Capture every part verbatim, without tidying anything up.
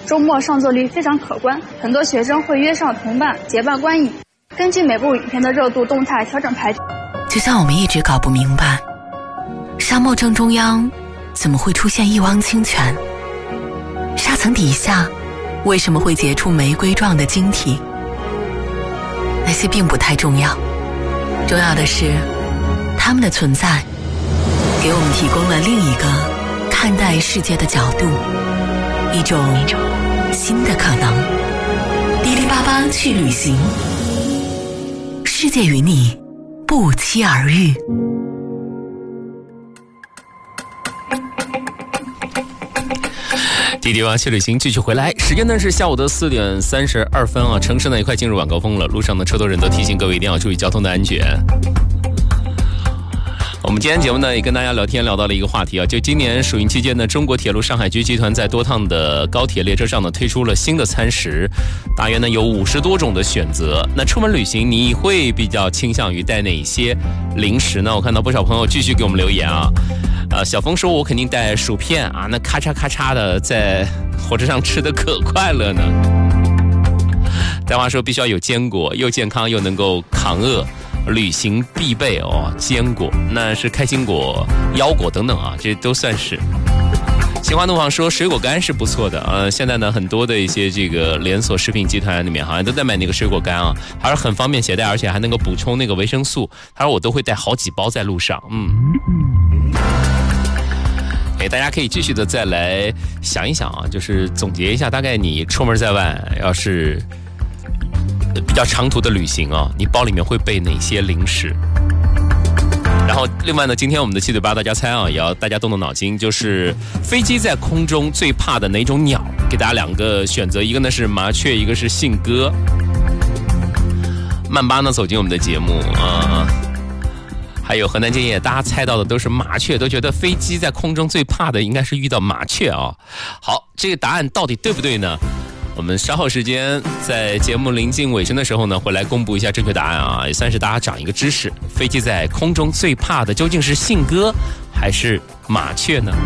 周末上座率非常可观，很多学生会约上同伴结伴观影，根据每部影片的热度动态调整排程。 就像我们一直搞不明白，沙漠正中央怎么会出现一汪清泉？沙层底下为什么会结出玫瑰状的晶体？那些并不太重要，重要的是它们的存在给我们提供了另一个看待世界的角度，一种新的可能。滴滴八八去旅行，世界与你不期而遇。 滴滴八去旅行继续回来，时间呢是下午的四点三十二分啊，城市呢也快进入晚高峰了，路上的车多人都提醒各位一定要注意交通的安全。我们今天节目呢也跟大家聊天聊到了一个话题啊，就今年暑运期间呢，中国铁路上海局集团在多趟的高铁列车上呢推出了新的餐食，大约呢有五十多种的选择。那出门旅行你会比较倾向于带哪些零食呢？我看到不少朋友继续给我们留言啊。呃，小峰说我肯定带薯片啊，那咔嚓咔嚓的在火车上吃的可快乐呢。戴华说必须要有坚果，又健康又能够抗饿，旅行必备哦。坚果那是开心果、腰果等等啊，这都算是。心花怒放说水果干是不错的，呃，现在呢很多的一些这个连锁食品集团里面好像都在卖那个水果干啊，还是很方便携带，而且还能够补充那个维生素。他说我都会带好几包在路上，嗯。哎，大家可以继续的再来想一想啊，就是总结一下，大概你出门在外，要是比较长途的旅行啊，你包里面会备哪些零食？然后另外呢，今天我们的七嘴八大家猜啊，也要大家动动脑筋，就是飞机在空中最怕的哪种鸟？给大家两个选择，一个呢是麻雀，一个是信鸽。曼巴呢走进我们的节目啊。还有河南建业，大家猜到的都是麻雀，都觉得飞机在空中最怕的应该是遇到麻雀啊。好，这个答案到底对不对呢？我们稍后时间在节目临近尾声的时候呢，会来公布一下正确答案啊，也算是大家长一个知识。飞机在空中最怕的究竟是信鸽还是麻雀呢？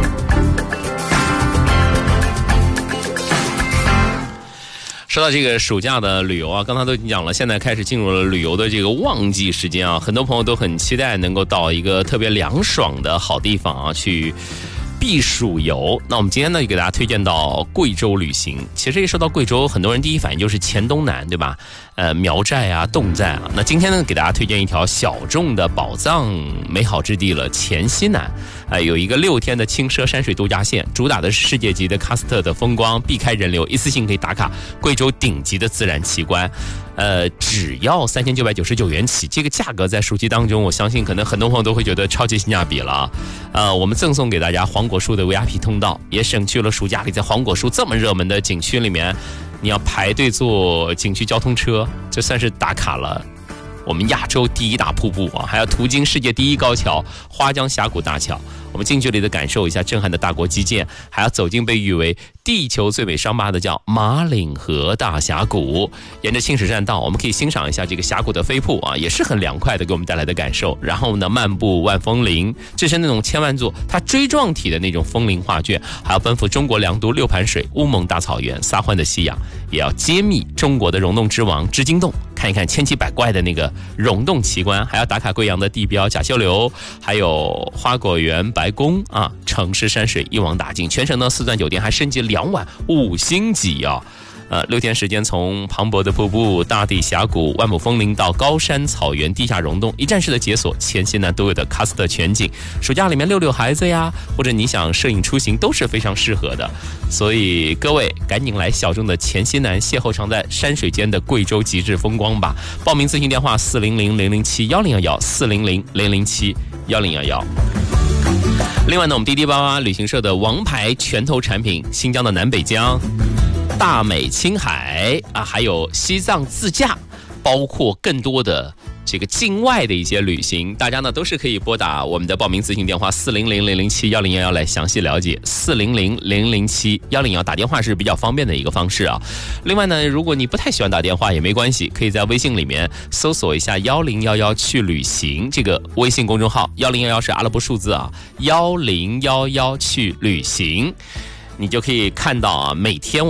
说到这个暑假的旅游啊，刚才都已经讲了，现在开始进入了旅游的这个旺季时间啊，很多朋友都很期待能够到一个特别凉爽的好地方啊去避暑游。那我们今天呢，就给大家推荐到贵州旅行。其实一说到贵州，很多人第一反应就是黔东南，对吧？呃，苗寨啊，侗寨啊。那今天呢，给大家推荐一条小众的宝藏美好之地了——黔西南。呃，有一个六天的轻奢山水度假线，主打的是世界级的喀斯特的风光，避开人流，一次性可以打卡贵州顶级的自然奇观。呃，只要三千九百九十九元起，这个价格在暑期当中，我相信可能很多朋友都会觉得超级性价比了。呃，我们赠送给大家黄果树的 V I P 通道，也省去了暑假里在黄果树这么热门的景区里面，你要排队坐景区交通车，就算是打卡了我们亚洲第一大瀑布啊，还要途经世界第一高桥花江峡谷大桥，我们近距离的感受一下震撼的大国基建，还要走进被誉为地球最美伤疤的叫马岭河大峡谷。沿着青石栈道，我们可以欣赏一下这个峡谷的飞瀑啊，也是很凉快的给我们带来的感受。然后呢，漫步万峰林，这是那种千万座它锥状体的那种枫林画卷，还要奔赴中国良都六盘水、乌蒙大草原、撒欢的夕阳，也要揭秘中国的溶洞之王织金洞，看一看千奇百怪的那个溶洞奇观，还要打卡贵阳的地标甲秀流，还有花果园白宫啊，城市山水一网打尽。全程呢四钻酒店还升级两晚五星级啊。呃，六天时间，从磅礴的瀑布、大地峡谷、万亩枫林到高山草原、地下溶洞，一站式的解锁黔西南独有的喀斯特全景。暑假里面遛遛孩子呀，或者你想摄影出行都是非常适合的。所以各位赶紧来小众的黔西南，邂逅藏在山水间的贵州极致风光吧。报名咨询电话四零零零零七幺零幺幺四零零零零七幺零幺幺。另外呢，我们滴滴八八旅行社的王牌拳头产品，新疆的南北疆、大美青海啊，还有西藏自驾，包括更多的这个境外的一些旅行，大家呢都是可以拨打我们的报名咨询电话四零零零零七幺零幺幺来详细了解。四零零零零七幺零幺打电话是比较方便的一个方式啊。另外呢，如果你不太喜欢打电话也没关系，可以在微信里面搜索一下幺零幺幺去旅行这个微信公众号，幺零幺幺是阿拉伯数字啊，幺零幺幺去旅行，你就可以看到啊，每天